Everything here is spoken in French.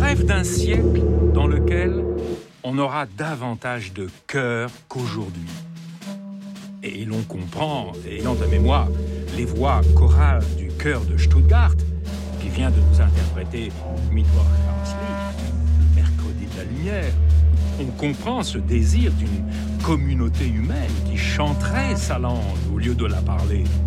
rêve d'un siècle dans lequel on aura davantage de cœur qu'aujourd'hui. Et l'on comprend, ayant à mémoire les voix chorales du chœur de Stuttgart, qui vient de nous interpréter Mittwoch Herzlich, le mercredi de la lumière, on comprend ce désir d'une communauté humaine qui chanterait sa langue au lieu de la parler.